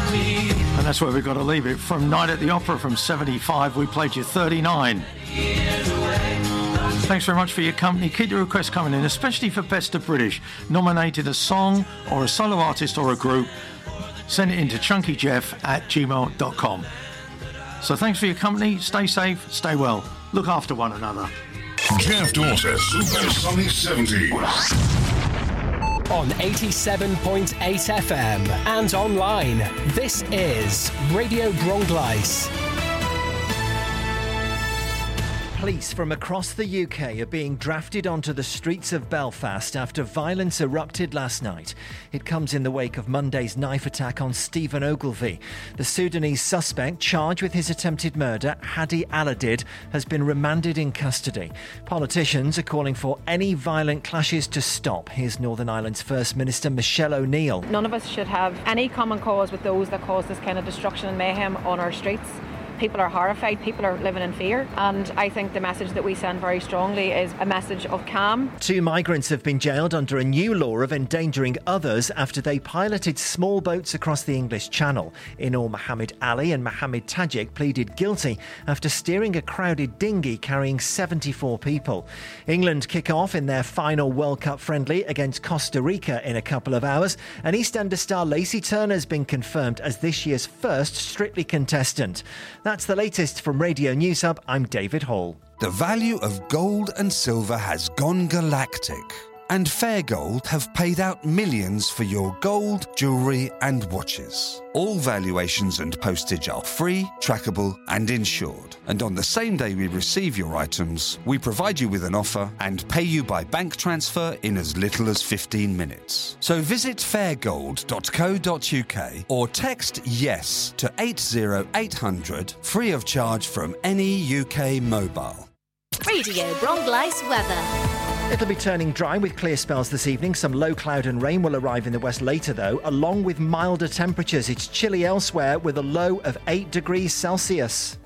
And that's where we've got to leave it. From Night at the Opera from 75, we played you 39. Thanks very much for your company. Keep the requests coming in, especially for Best of British. Nominated a song or a solo artist or a group, send it in to chunkyjeff@gmail.com. So thanks for your company. Stay safe, stay well. Look after one another. Jeff Dawson, Super Sunny 70s. On 87.8 FM and online, this is Radio Bronglice. Police from across the UK are being drafted onto the streets of Belfast after violence erupted last night. It comes in the wake of Monday's knife attack on Stephen Ogilvie. The Sudanese suspect charged with his attempted murder, Hadi Aladid, has been remanded in custody. Politicians are calling for any violent clashes to stop. Here's Northern Ireland's First Minister Michelle O'Neill. None of us should have any common cause with those that cause this kind of destruction and mayhem on our streets. People are horrified, people are living in fear, and I think the message that we send very strongly is a message of calm. 2 migrants have been jailed under a new law of endangering others after they piloted small boats across the English Channel. Inor Mohammed Ali and Mohammed Tajik pleaded guilty after steering a crowded dinghy carrying 74 people. England kick off in their final World Cup friendly against Costa Rica in a couple of hours, and EastEnders star Lacey Turner has been confirmed as this year's first Strictly contestant. That's the latest from Radio News Hub. I'm David Hall. The value of gold and silver has gone galactic, and Fair Gold have paid out millions for your gold, jewellery and watches. All valuations and postage are free, trackable and insured. And on the same day we receive your items, we provide you with an offer and pay you by bank transfer in as little as 15 minutes. So visit fairgold.co.uk or text YES to 80800 free of charge from any UK mobile. Radio Bronglice weather. It'll be turning dry with clear spells this evening. Some low cloud and rain will arrive in the west later, though, along with milder temperatures. It's chilly elsewhere with a low of 8 degrees Celsius.